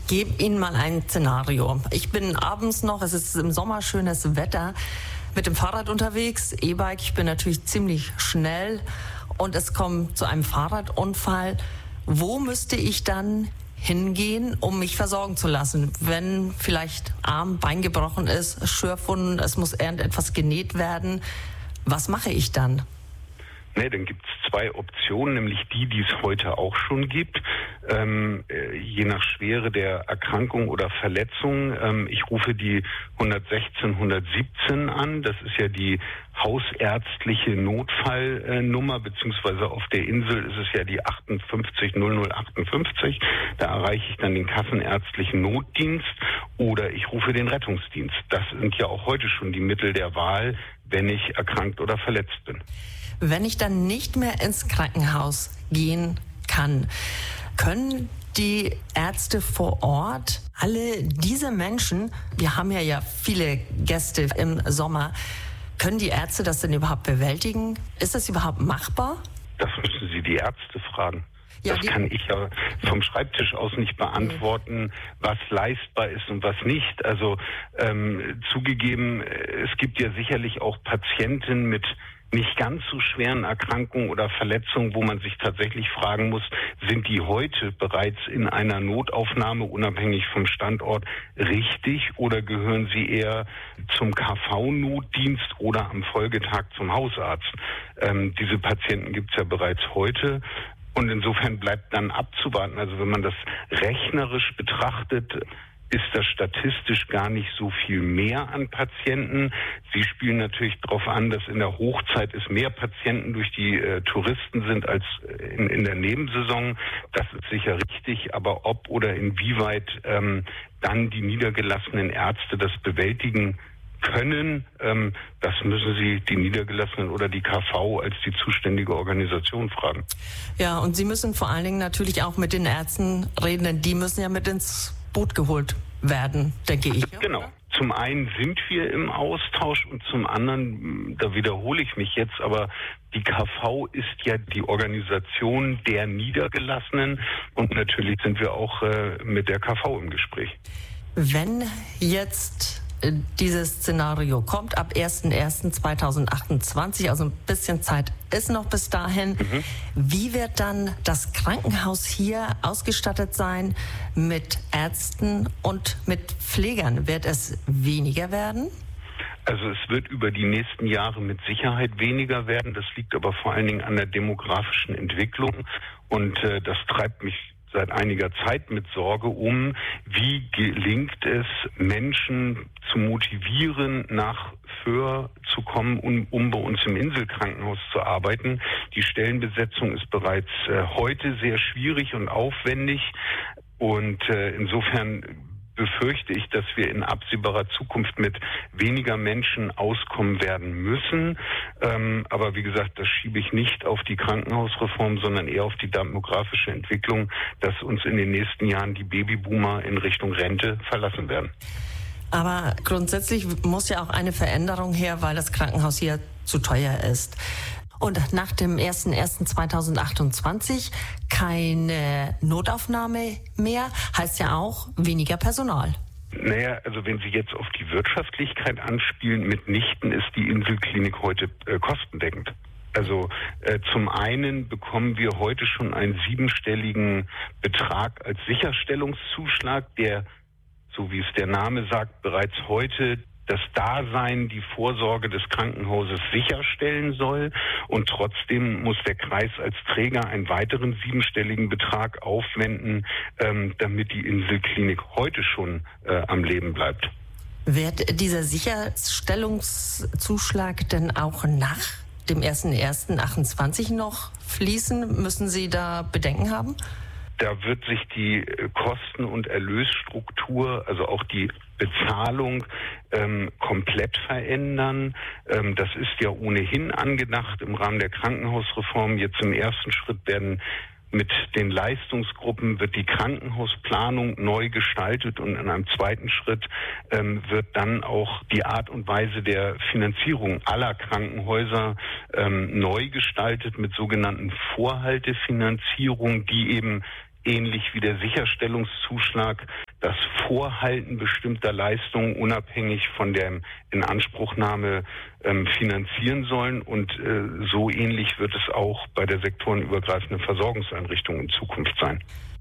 gebe Ihnen mal ein Szenario. Ich bin abends noch, es ist im Sommer schönes Wetter, mit dem Fahrrad unterwegs, E-Bike. Ich bin natürlich ziemlich schnell und es kommt zu einem Fahrradunfall. Wo müsste ich dann hingehen, um mich versorgen zu lassen? Wenn vielleicht Arm, Bein gebrochen ist, Schürfwunden, es muss irgendetwas genäht werden. Was mache ich dann? Dann gibt es zwei Optionen, nämlich die es heute auch schon gibt. Je nach Schwere der Erkrankung oder Verletzung. Ich rufe die 116 117 an. Das ist ja die hausärztliche Notfallnummer, beziehungsweise auf der Insel ist es ja die 58 0058. Da erreiche ich dann den kassenärztlichen Notdienst oder ich rufe den Rettungsdienst. Das sind ja auch heute schon die Mittel der Wahl, wenn ich erkrankt oder verletzt bin. Wenn ich dann nicht mehr ins Krankenhaus gehen kann, können die Ärzte vor Ort alle diese Menschen, wir haben ja viele Gäste im Sommer, können die Ärzte das denn überhaupt bewältigen? Ist das überhaupt machbar? Das müssen Sie die Ärzte fragen. Ja, das kann ich ja vom Schreibtisch aus nicht beantworten, was leistbar ist und was nicht. Also zugegeben, es gibt ja sicherlich auch Patienten mit nicht ganz so schweren Erkrankungen oder Verletzungen, wo man sich tatsächlich fragen muss, sind die heute bereits in einer Notaufnahme, unabhängig vom Standort, richtig oder gehören sie eher zum KV-Notdienst oder am Folgetag zum Hausarzt? Diese Patienten gibt es ja bereits heute. Und insofern bleibt dann abzuwarten. Also wenn man das rechnerisch betrachtet, ist das statistisch gar nicht so viel mehr an Patienten. Sie spielen natürlich darauf an, dass in der Hochzeit es mehr Patienten durch die Touristen sind als in der Nebensaison. Das ist sicher richtig, aber ob oder inwieweit dann die niedergelassenen Ärzte das bewältigen können, das müssen Sie die Niedergelassenen oder die KV als die zuständige Organisation fragen. Ja, und Sie müssen vor allen Dingen natürlich auch mit den Ärzten reden, denn die müssen ja mit ins Boot geholt werden, denke ich. Genau. Oder? Zum einen sind wir im Austausch und zum anderen, da wiederhole ich mich jetzt, aber die KV ist ja die Organisation der Niedergelassenen und natürlich sind wir auch mit der KV im Gespräch. Wenn jetzt dieses Szenario kommt ab 01.01.2028, also ein bisschen Zeit ist noch bis dahin. Wie wird dann das Krankenhaus hier ausgestattet sein mit Ärzten und mit Pflegern? Wird es weniger werden? Also es wird über die nächsten Jahre mit Sicherheit weniger werden. Das liegt aber vor allen Dingen an der demografischen Entwicklung und das treibt mich seit einiger Zeit mit Sorge um, wie gelingt es, Menschen zu motivieren, nach Föhr zu kommen, um bei uns im Inselkrankenhaus zu arbeiten. Die Stellenbesetzung ist bereits heute sehr schwierig und aufwendig und insofern befürchte ich, dass wir in absehbarer Zukunft mit weniger Menschen auskommen werden müssen. Aber wie gesagt, das schiebe ich nicht auf die Krankenhausreform, sondern eher auf die demografische Entwicklung, dass uns in den nächsten Jahren die Babyboomer in Richtung Rente verlassen werden. Aber grundsätzlich muss ja auch eine Veränderung her, weil das Krankenhaus hier zu teuer ist. Und nach dem 01.01.2028 keine Notaufnahme mehr, heißt ja auch weniger Personal. Also wenn Sie jetzt auf die Wirtschaftlichkeit anspielen, mitnichten ist die Inselklinik heute kostendeckend. Also zum einen bekommen wir heute schon einen 7-stelligen Betrag als Sicherstellungszuschlag, der, so wie es der Name sagt, bereits heute das Dasein, die Vorsorge des Krankenhauses sicherstellen soll. Und trotzdem muss der Kreis als Träger einen weiteren 7-stelligen Betrag aufwenden, damit die Inselklinik heute schon am Leben bleibt. Wird dieser Sicherstellungszuschlag denn auch nach dem 01.01.28 noch fließen? Müssen Sie da Bedenken haben? Da wird sich die Kosten- und Erlösstruktur, also auch die Bezahlung komplett verändern. Das ist ja ohnehin angedacht im Rahmen der Krankenhausreform. Jetzt im ersten Schritt werden mit den Leistungsgruppen wird die Krankenhausplanung neu gestaltet und in einem zweiten Schritt wird dann auch die Art und Weise der Finanzierung aller Krankenhäuser neu gestaltet mit sogenannten Vorhaltefinanzierungen, die eben ähnlich wie der Sicherstellungszuschlag das Vorhalten bestimmter Leistungen unabhängig von der Inanspruchnahme finanzieren sollen. Und so ähnlich wird es auch bei der sektorenübergreifenden Versorgungseinrichtung in Zukunft sein.